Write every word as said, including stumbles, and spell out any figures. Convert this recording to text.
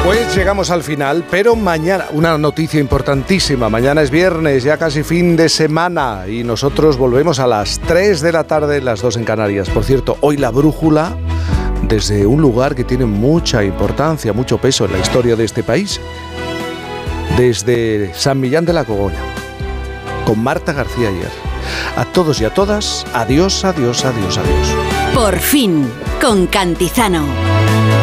Pues llegamos al final, pero mañana, una noticia importantísima, mañana es viernes, ya casi fin de semana y nosotros volvemos a las tres de la tarde, las dos en Canarias. Por cierto, hoy la brújula desde un lugar que tiene mucha importancia, mucho peso en la historia de este país, desde San Millán de la Cogolla, con Marta García Ayer. A todos y a todas, adiós, adiós, adiós, adiós. Por fin, con Cantizano.